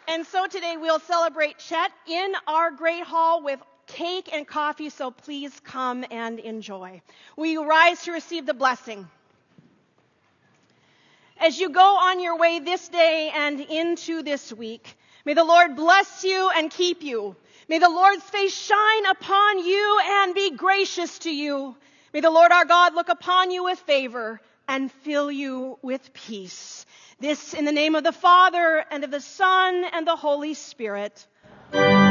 And so today we'll celebrate Chet in our great hall with cake and coffee, so please come and enjoy. Will you rise to receive the blessing? As you go on your way this day and into this week, may the Lord bless you and keep you. May the Lord's face shine upon you and be gracious to you. May the Lord our God look upon you with favor and fill you with peace. This in the name of the Father, and of the Son, and the Holy Spirit.